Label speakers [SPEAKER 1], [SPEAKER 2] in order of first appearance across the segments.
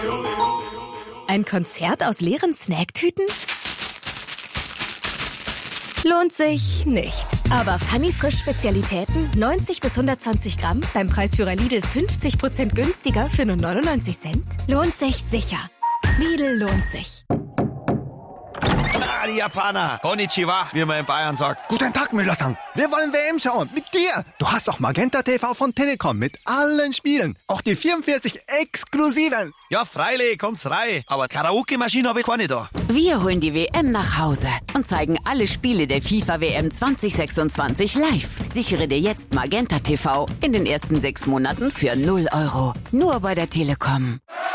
[SPEAKER 1] Ein Konzert aus leeren Snacktüten? Lohnt sich nicht. Aber Funny Frisch Spezialitäten 90 bis 120 Gramm beim Preisführer Lidl 50% günstiger für nur 99 Cent? Lohnt sich sicher. Lidl lohnt sich.
[SPEAKER 2] Ah, die Japaner. Konnichiwa, wie man in Bayern sagt.
[SPEAKER 3] Guten Tag, Müller-san. Wir wollen WM schauen. Mit dir. Du hast auch Magenta TV von Telekom mit allen Spielen. Auch die 44 exklusiven.
[SPEAKER 2] Ja, freilich, kommt's rein. Aber Karaoke-Maschine habe ich keine da.
[SPEAKER 4] Wir holen die WM nach Hause und zeigen alle Spiele der FIFA-WM 2026 live. Sichere dir jetzt Magenta TV in den ersten 6 Monaten für 0 €. Nur bei der Telekom.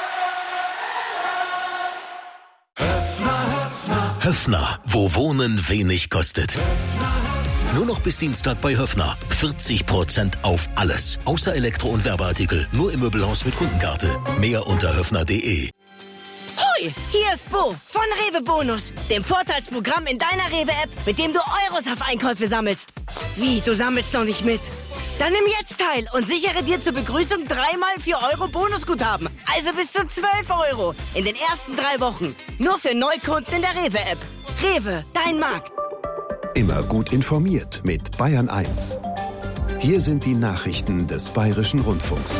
[SPEAKER 5] Höffner, wo Wohnen wenig kostet. Nur noch bis Dienstag bei Höffner. 40% auf alles. Außer Elektro- und Werbeartikel. Nur im Möbelhaus mit Kundenkarte. Mehr unter höffner.de.
[SPEAKER 6] Hoi, hier ist Bo von Rewe Bonus, dem Vorteilsprogramm in deiner Rewe-App, mit dem du Euros auf Einkäufe sammelst. Wie, du sammelst noch nicht mit? Dann nimm jetzt teil und sichere dir zur Begrüßung 3x 4 € Bonusguthaben. Also bis zu 12 € in den ersten 3 Wochen. Nur für Neukunden in der Rewe-App. Rewe, dein Markt.
[SPEAKER 7] Immer gut informiert mit Bayern 1. Hier sind die Nachrichten des Bayerischen Rundfunks.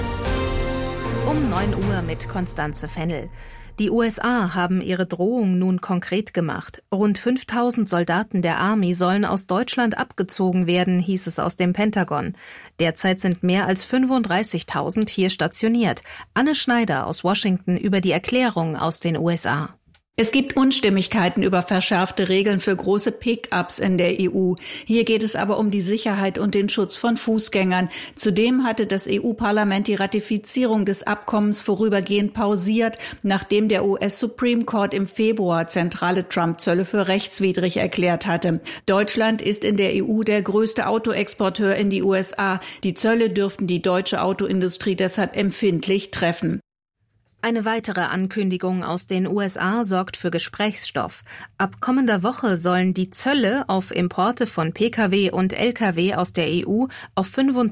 [SPEAKER 8] Um 9 Uhr mit Konstanze Fennel. Die USA haben ihre Drohung nun konkret gemacht. Rund 5.000 Soldaten der Army sollen aus Deutschland abgezogen werden, hieß es aus dem Pentagon. Derzeit sind mehr als 35.000 hier stationiert. Anne Schneider aus Washington über die Erklärung aus den USA.
[SPEAKER 9] Es gibt Unstimmigkeiten über verschärfte Regeln für große Pick-ups in der EU. Hier geht es aber um die Sicherheit und den Schutz von Fußgängern. Zudem hatte das EU-Parlament die Ratifizierung des Abkommens vorübergehend pausiert, nachdem der US-Supreme Court im Februar zentrale Trump-Zölle für rechtswidrig erklärt hatte. Deutschland ist in der EU der größte Autoexporteur in die USA. Die Zölle dürften die deutsche Autoindustrie deshalb empfindlich treffen.
[SPEAKER 8] Eine weitere Ankündigung aus den USA sorgt für Gesprächsstoff. Ab kommender Woche sollen die Zölle auf Importe von Pkw und Lkw aus der EU auf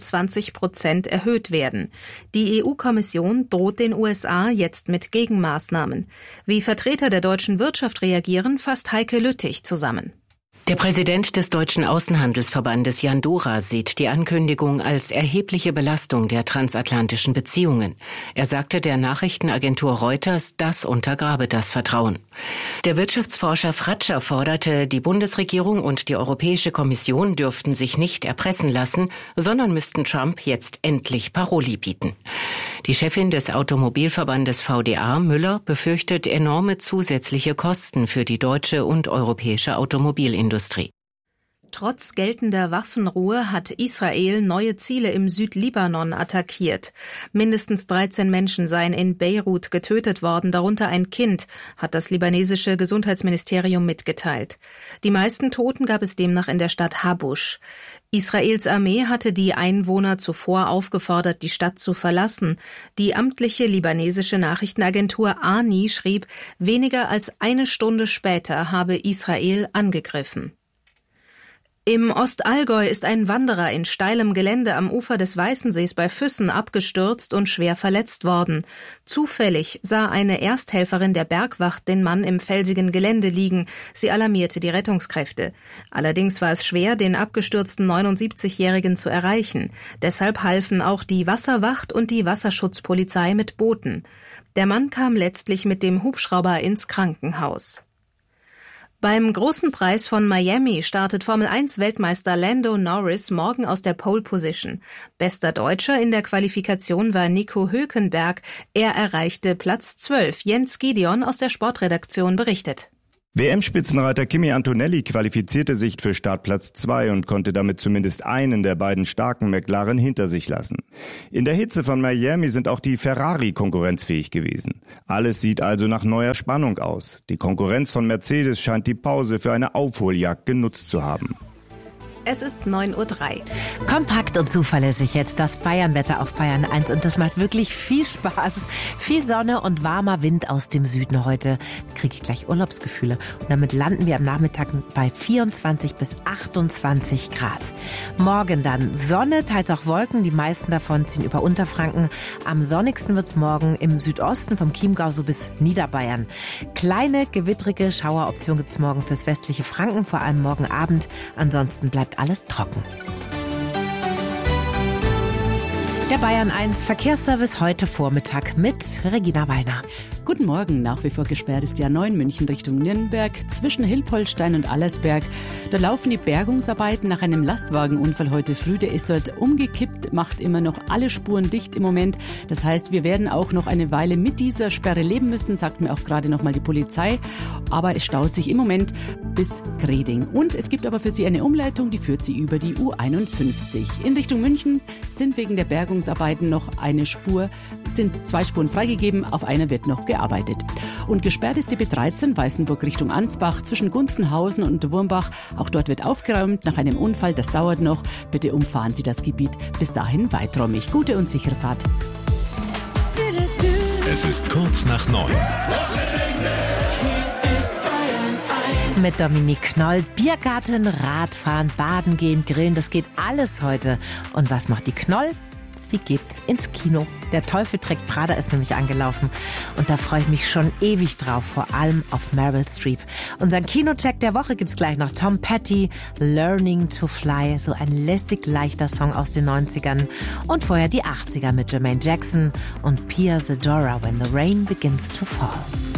[SPEAKER 8] 25% erhöht werden. Die EU-Kommission droht den USA jetzt mit Gegenmaßnahmen. Wie Vertreter der deutschen Wirtschaft reagieren, fasst Heike Lüttich zusammen.
[SPEAKER 10] Der Präsident des Deutschen Außenhandelsverbandes Jan Dora sieht die Ankündigung als erhebliche Belastung der transatlantischen Beziehungen. Er sagte der Nachrichtenagentur Reuters, das untergrabe das Vertrauen. Der Wirtschaftsforscher Fratscher forderte, die Bundesregierung und die Europäische Kommission dürften sich nicht erpressen lassen, sondern müssten Trump jetzt endlich Paroli bieten. Die Chefin des Automobilverbandes VDA, Müller, befürchtet enorme zusätzliche Kosten für die deutsche und europäische Automobilindustrie.
[SPEAKER 8] Trotz geltender Waffenruhe hat Israel neue Ziele im Südlibanon attackiert. Mindestens 13 Menschen seien in Beirut getötet worden, darunter ein Kind, hat das libanesische Gesundheitsministerium mitgeteilt. Die meisten Toten gab es demnach in der Stadt Habusch. Israels Armee hatte die Einwohner zuvor aufgefordert, die Stadt zu verlassen. Die amtliche libanesische Nachrichtenagentur ANI schrieb, weniger als eine Stunde später habe Israel angegriffen. Im Ostallgäu ist ein Wanderer in steilem Gelände am Ufer des Weißensees bei Füssen abgestürzt und schwer verletzt worden. Zufällig sah eine Ersthelferin der Bergwacht den Mann im felsigen Gelände liegen. Sie alarmierte die Rettungskräfte. Allerdings war es schwer, den abgestürzten 79-Jährigen zu erreichen. Deshalb halfen auch die Wasserwacht und die Wasserschutzpolizei mit Booten. Der Mann kam letztlich mit dem Hubschrauber ins Krankenhaus. Beim Großen Preis von Miami startet Formel-1-Weltmeister Lando Norris morgen aus der Pole Position. Bester Deutscher in der Qualifikation war Nico Hülkenberg. Er erreichte Platz 12. Jens Gideon aus der Sportredaktion berichtet.
[SPEAKER 11] WM-Spitzenreiter Kimi Antonelli qualifizierte sich für Startplatz 2 und konnte damit zumindest einen der beiden starken McLaren hinter sich lassen. In der Hitze von Miami sind auch die Ferrari konkurrenzfähig gewesen. Alles sieht also nach neuer Spannung aus. Die Konkurrenz von Mercedes scheint die Pause für eine Aufholjagd genutzt zu haben.
[SPEAKER 8] Es ist 9:03 Uhr.
[SPEAKER 12] Kompakt und zuverlässig jetzt das Bayernwetter auf Bayern 1 und das macht wirklich viel Spaß. Viel Sonne und warmer Wind aus dem Süden heute. kriege ich gleich Urlaubsgefühle. Und damit landen wir am Nachmittag bei 24 bis 28 Grad. Morgen dann Sonne, teils auch Wolken. Die meisten davon ziehen über Unterfranken. Am sonnigsten wird's morgen im Südosten vom Chiemgau so bis Niederbayern. Kleine, gewittrige Schaueroption gibt's morgen fürs westliche Franken, vor allem morgen Abend. Ansonsten bleibt alles trocken. Der Bayern 1 Verkehrsservice heute Vormittag mit Regina Wallner.
[SPEAKER 13] Guten Morgen. Nach wie vor gesperrt ist die A9 München Richtung Nürnberg zwischen Hilpoltstein und Allersberg. Da laufen die Bergungsarbeiten nach einem Lastwagenunfall heute früh. Der ist dort umgekippt, macht immer noch alle Spuren dicht im Moment. Das heißt, wir werden auch noch eine Weile mit dieser Sperre leben müssen, sagt mir auch gerade noch mal die Polizei. Aber es staut sich im Moment bis Greding. Und es gibt aber für Sie eine Umleitung, die führt Sie über die U51. In Richtung München sind wegen der Bergungsarbeiten noch sind 2 Spuren freigegeben, auf einer wird noch gearbeitet. Und gesperrt ist die B13 Weißenburg Richtung Ansbach zwischen Gunzenhausen und Wurmbach. Auch dort wird aufgeräumt nach einem Unfall, das dauert noch. Bitte umfahren Sie das Gebiet bis dahin weiträumig. Gute und sichere Fahrt.
[SPEAKER 7] Es ist kurz nach 9.
[SPEAKER 12] Mit Dominique Knoll, Biergarten, Radfahren, Baden gehen, Grillen, das geht alles heute. Und was macht die Knoll? Sie geht ins Kino. Der Teufel trägt Prada ist nämlich angelaufen. Und da freue ich mich schon ewig drauf, vor allem auf Meryl Streep. Unseren Kinocheck der Woche gibt's gleich noch. Tom Petty, Learning to Fly. So ein lässig leichter Song aus den 90ern. Und vorher die 80er mit Jermaine Jackson und Pia Zadora, When the Rain Begins to Fall.